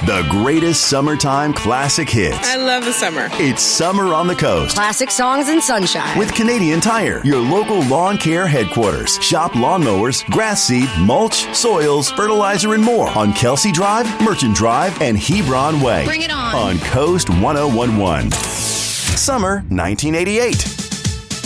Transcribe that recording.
The greatest summertime classic hits. I love the summer. It's Summer on the Coast. Classic songs and sunshine. With Canadian Tire, your local lawn care headquarters. Shop lawnmowers, grass seed, mulch, soils, fertilizer, and more on Kelsey Drive, Merchant Drive, and Hebron Way. Bring it on. On Coast 1011. Summer 1988.